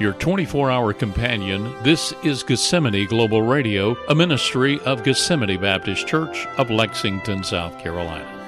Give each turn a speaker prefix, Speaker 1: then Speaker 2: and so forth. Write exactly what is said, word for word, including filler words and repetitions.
Speaker 1: your twenty-four hour companion. This is Gethsemane Global Radio, a ministry of Gethsemane Baptist Church of Lexington, South Carolina.